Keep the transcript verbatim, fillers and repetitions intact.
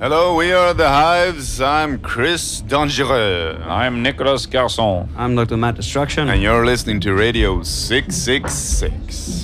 Hello, we are the Hives. I'm Chris Dangereux. I'm Nicolas Garçon. I'm Doctor Matt Destruction. And you're listening to Radio six six six.